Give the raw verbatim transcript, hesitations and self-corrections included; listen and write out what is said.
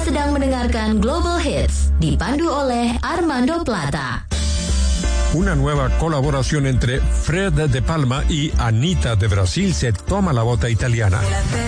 sedang mendengarkan Global Hits, dipandu oleh Armando Plata. Una nueva colaboración entre Fred de Palma y Anitta de Brasil se toma la bota italiana.